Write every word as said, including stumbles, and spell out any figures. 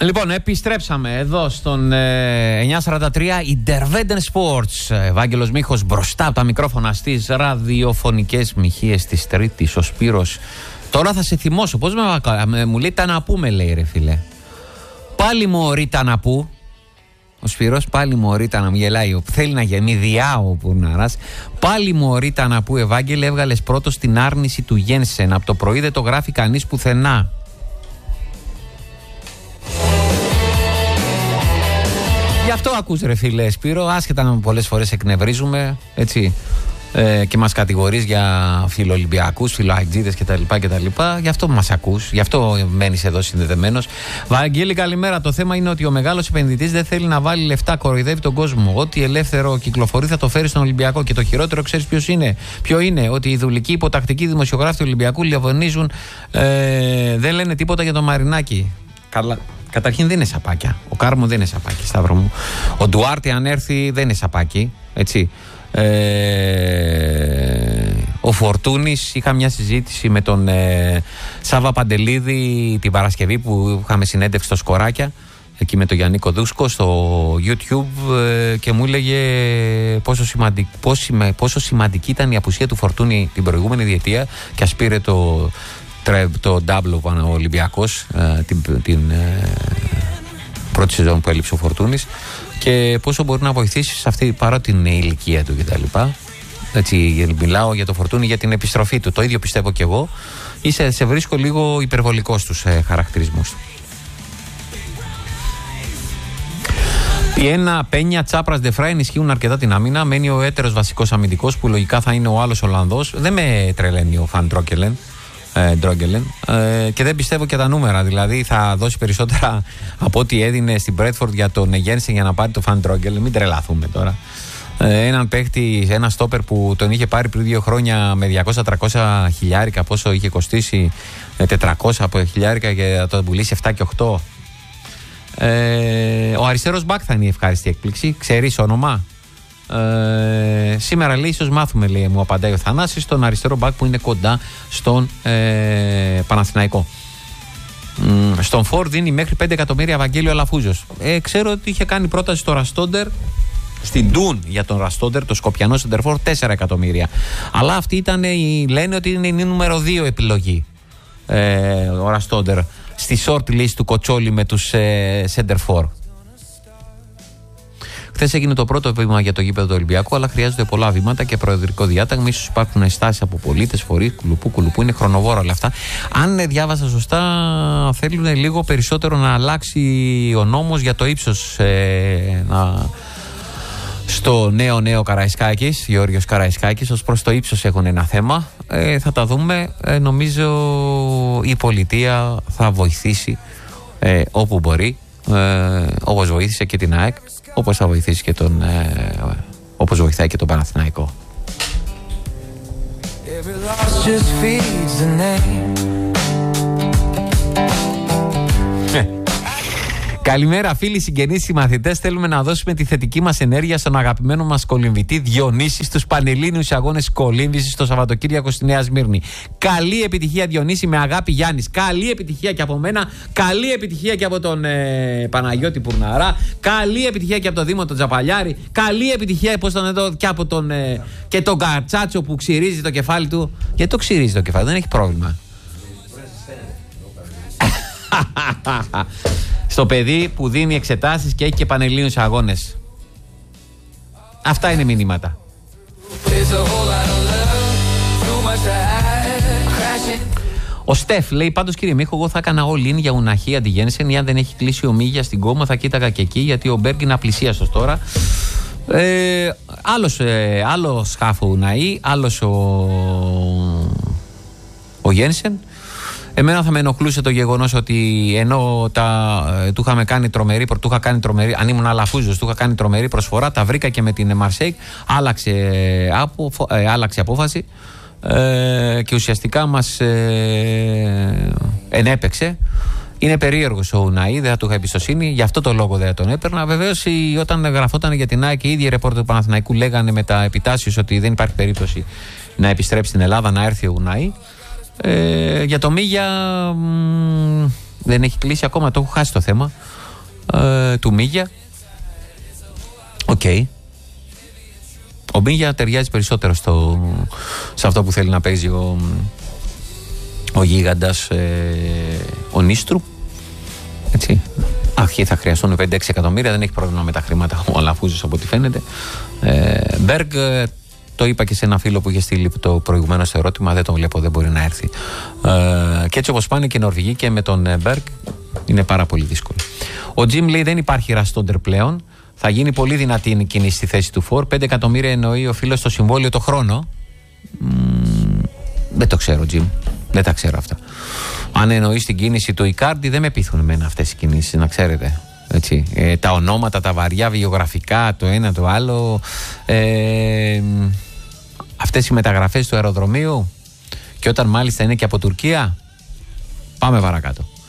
Λοιπόν, επιστρέψαμε εδώ στον ε, εννιακόσια σαράντα τρία Interveden Sports. Ευάγγελος Μίχος μπροστά από τα μικρόφωνα στις ραδιοφωνικές μοιχείες της Τρίτης. Ο Σπύρος. Τώρα θα σε θυμώσω. Πώς με, με μου λέει τα να πούμε, λέει ρε φίλε. Πάλι μωρή τα να πού. Ο Σπύρος, πάλι μωρή τα να μου γελάει. Θέλει να γεμεί διάω ο Πουρναράς. Πάλι μωρή τα να πού, Ευάγγελε, έβγαλες πρώτο στην άρνηση του Γένσεν. Από το πρωί δεν το γράφει κανείς πουθενά. Γι' αυτό ακούς ρε φίλε Σπύρο, άσχετα να πολλές φορές εκνευρίζουμε, έτσι, ε, και μας κατηγορείς για φιλοολυμπιακούς, φιλοαιτζίδες κτλ, κτλ. Γι' αυτό μας ακούς, γι' αυτό μένεις εδώ συνδεδεμένος. Βαγγέλη, καλημέρα. Το θέμα είναι ότι ο μεγάλος επενδυτής δεν θέλει να βάλει λεφτά, κοροϊδεύει τον κόσμο. Ό,τι ελεύθερο κυκλοφορεί θα το φέρει στον Ολυμπιακό. Και το χειρότερο, ξέρεις ποιος είναι? Ποιο είναι? Ότι οι δουλικοί υποτακτικοί δημοσιογράφοι του Ολυμπιακού λιαβωνίζουν, ε, δεν λένε τίποτα για τον Μαρινάκη. Καλά. Καταρχήν δεν είναι σαπάκια. Ο Κάρμο δεν είναι σαπάκι, Σταύρο μου. Ο Ντουάρτε, αν έρθει, δεν είναι σαπάκι. Έτσι. Ε, ο Φορτούνης, είχα μια συζήτηση με τον ε, Σάβα Παντελίδη την Παρασκευή που είχαμε συνέντευξη στο Σκοράκια, εκεί με τον Γιάννικο Δούσκο στο YouTube, ε, και μου έλεγε πόσο, σημαντικ, πόσο, πόσο σημαντική ήταν η απουσία του Φορτούνη την προηγούμενη διετία, και ας πήρε το το ντάμπλο ο Ολυμπιακός ε, την, την ε, πρώτη σεζόν που έλειψε ο Φορτούνης, και πόσο μπορεί να βοηθήσει σε αυτή, παρότι είναι η ηλικία του κτλ. Έτσι, μιλάω για το Φορτούνη, για την επιστροφή του. Το ίδιο πιστεύω και εγώ. Είσαι, σε βρίσκω λίγο υπερβολικό στους ε, χαρακτηρισμούς του. Πιένα, Πένια, Τσάπρας, Ντεφρά ενισχύουν αρκετά την άμυνα. Μένει ο έτερος βασικός αμυντικός που λογικά θα είναι ο άλλος Ολλανδός. Δεν με τρελαίνει ο Φαν Τρόκελεν. Ε, ε, και δεν πιστεύω και τα νούμερα. Δηλαδή θα δώσει περισσότερα από ό,τι έδινε στην Μπρέτφορντ για τον Γένσεν για να πάρει το Φαν Τρόκελεν. Μην τρελαθούμε τώρα. Ε, έναν παίχτη, ένα στόπερ που τον είχε πάρει πριν δύο χρόνια με διακόσια με τριακόσια χιλιάρικα, πόσο είχε κοστίσει, ε, τετρακόσια από χιλιάρικα, και θα τον πουλήσει επτά και οκτώ. Ε, ο αριστερός μπακ θα είναι η ευχάριστη έκπληξη. Ξέρεις όνομα? Ε, σήμερα λέει ίσως μάθουμε, λέει, μου απαντάει ο Θανάσης, τον αριστερό μπακ που είναι κοντά στον ε, Παναθηναϊκό. Mm, στον Φορ δίνει μέχρι πέντε εκατομμύρια Βαγγέλιο Αλαφούζος. Ε, ξέρω ότι είχε κάνει πρόταση στο Ραστόντερ, στην Ντούν για τον Ραστόντερ, το Σκοπιανό Σεντερφόρ, τέσσερα εκατομμύρια. Αλλά αυτή ήταν, η, λένε ότι είναι η νούμερο δύο επιλογή, ε, ο Ραστόντερ, στη short list του Κοτσόλη με τους ε, Σεντερφόρ. Χθες έγινε το πρώτο βήμα για το γήπεδο του Ολυμπιακού, αλλά χρειάζονται πολλά βήματα και προεδρικό διάταγμα. Ίσως υπάρχουν ενστάσεις από πολίτες, φορείς, κουλουπού, κουλουπού. Είναι χρονοβόρο όλα αυτά. Αν διάβασα σωστά, θέλουν λίγο περισσότερο να αλλάξει ο νόμος για το ύψος. Ε, να... Στο νέο νέο Καραϊσκάκης, Γεώργιος Καραϊσκάκης, ως προς το ύψος έχουν ένα θέμα. Ε, θα τα δούμε. Ε, νομίζω η πολιτεία θα βοηθήσει ε, όπου μπορεί, ε, όπως βοήθησε και την ΑΕΚ. Όπως θα βοηθήσει και τον, ε, όπως βοηθάει και τον Παναθηναϊκό. ε. Καλημέρα φίλοι, συγγενείς, συμμαθητές. Θέλουμε να δώσουμε τη θετική μας ενέργεια στον αγαπημένο μας κολυμβητή Διονύση στους Πανελλήνιους Αγώνες Κολύμβησης το Σαββατοκύριακο στη Νέα Σμύρνη. Καλή επιτυχία Διονύση, με αγάπη Γιάννης. Καλή επιτυχία και από μένα. Καλή επιτυχία και από τον ε, Παναγιώτη Πουρναρά. Καλή επιτυχία και από τον Δήμο τον Τζαπαλιάρη. Καλή επιτυχία, πώς τον εδώ, και από τον ε, και τον Καρτσάτσο που ξυρίζει το κεφάλι του. Γιατί το ξυρίζει το κεφάλι, δεν έχει πρόβλημα. Στο παιδί που δίνει εξετάσεις και έχει και Πανελλήνιους Αγώνες. Αυτά είναι μηνύματα. Ο Στεφ λέει: πάντως κύριε Μίχο, εγώ θα έκανα all in για Ουναχή αντί Γένσεν, ή αν δεν έχει κλείσει ο Μίγια στην κόμμα θα κοίταγα και εκεί, γιατί ο Μπέργκ είναι απλησίαστος τώρα. Ε, άλλος, ε, άλλο σκάφο Ουναή, άλλος ο, ο Γένσεν. Εμένα θα με ενοχλούσε το γεγονός ότι ενώ τα, του είχαμε κάνει τρομερή, του είχα κάνει τρομερή, αν ήμουν Αλαφούζος, του είχα κάνει τρομερή προσφορά, τα βρήκα και με την Μαρσέικ, άλλαξε, απο, ε, άλλαξε απόφαση ε, και ουσιαστικά μας ε, ενέπαιξε. Είναι περίεργος ο Ουναή, δεν θα του είχα εμπιστοσύνη, γι' αυτό το λόγο δεν τον έπαιρνα. Βεβαίως, όταν γραφόταν για την ΑΕΚ και οι ίδιοι ρεπόρτερ του Παναθηναϊκού λέγανε με τα επιτάσεις ότι δεν υπάρχει περίπτωση να επιστρέψει στην Ελλάδα, να έρθει ο Ουναή. Ε, για το Μίγια μ, Δεν έχει κλείσει ακόμα, το έχω χάσει το θέμα ε, του Μίγια. Οκ. Okay. Ο Μίγια ταιριάζει περισσότερο στο, σε αυτό που θέλει να παίζει ο, ο γίγαντας ε, ο Νίστρου. Έτσι. Αρχή θα χρειαστούν πέντε έξι εκατομμύρια, δεν έχει πρόβλημα με τα χρήματα ο Αλαφούζος από ό,τι φαίνεται. Ε, Μπέργκ, το είπα και σε ένα φίλο που είχε στείλει το προηγουμένο στο ερώτημα, δεν τον βλέπω, δεν μπορεί να έρθει. Ε, και έτσι όπως πάνε και οι Νορβηγοί και με τον Μπέργκ είναι πάρα πολύ δύσκολο. Ο Τζιμ λέει δεν υπάρχει Ραστόντερ πλέον. Θα γίνει πολύ δυνατή η κίνηση στη θέση του Φορ. πέντε εκατομμύρια εννοεί ο φίλος στο συμβόλαιο το χρόνο. Μ, δεν το ξέρω, Τζιμ. Δεν τα ξέρω αυτά. Αν εννοεί την κίνηση του Ικάρντι, δεν με πείθουν εμένα αυτές οι κινήσεις, να ξέρετε. Έτσι. Ε, τα ονόματα, τα βαριά βιογραφικά, το ένα το άλλο. Ε, αυτές οι μεταγραφές του αεροδρομίου. Και όταν μάλιστα είναι και από Τουρκία. Πάμε παρακάτω.